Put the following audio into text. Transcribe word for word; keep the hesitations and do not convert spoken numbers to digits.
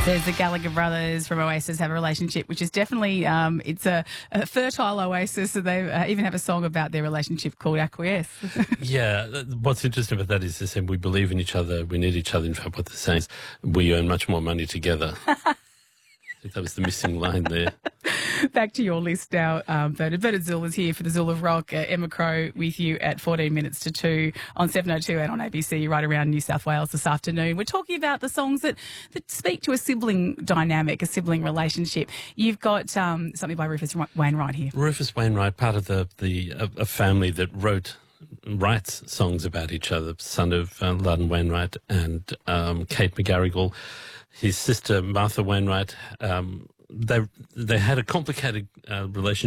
Says the Gallagher brothers from Oasis have a relationship, which is definitely, um, it's a, a fertile oasis. So they uh, even have a song about their relationship called Acquiesce. Yeah, what's interesting about that is they say we believe in each other, we need each other. In fact, what they're saying is we earn much more money together. I think that was the missing line there. Back to your list now, um, Bernard. Bernard Zul is here for the Zul of Rock. Uh, Emma Crow with you at fourteen minutes to two on seven oh two and on A B C right around New South Wales this afternoon. We're talking about the songs that, that speak to a sibling dynamic, a sibling relationship. You've got um, something by Rufus Wainwright here. Rufus Wainwright, part of the, the a, a family that wrote writes songs about each other, son of uh, Loudon Wainwright and um, Kate McGarrigle. His sister, Martha Wainwright, um, they they had a complicated uh, relationship.